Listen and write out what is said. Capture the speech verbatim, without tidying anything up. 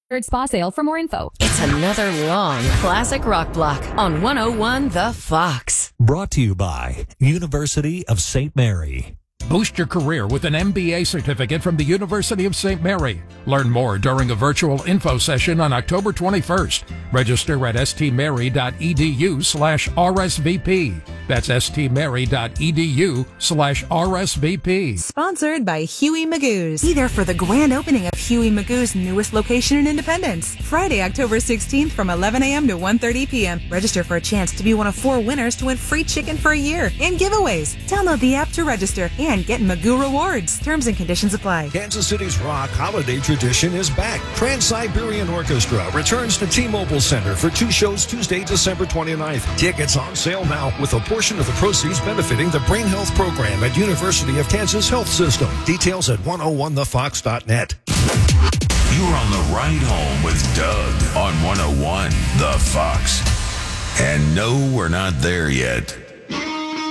Spa sale for more info. It's another long classic rock block on one oh one The Fox. Brought to you by University of Saint Mary. Boost your career with an M B A certificate from the University of Saint Mary. Learn more during a virtual info session on October twenty-first. Register at stmary.edu slash RSVP. That's stmary.edu slash RSVP. Sponsored by Huey Magoo's. Be there for the grand opening of Huey Magoo's newest location in Independence. Friday, October sixteenth from eleven a.m. to one thirty p.m. Register for a chance to be one of four winners to win free chicken for a year and giveaways. Download the app to register and get Magoo rewards. Terms and conditions apply. Kansas City's rock holiday tradition is back. Trans-Siberian Orchestra returns to T-Mobile Center for two shows Tuesday, December twenty-ninth. Tickets on sale now, with a portion of the proceeds benefiting the Brain Health Program at University of Kansas Health System. Details at one oh one the fox dot net. You're on the ride home with Doug on one oh one The Fox. And no, we're not there yet.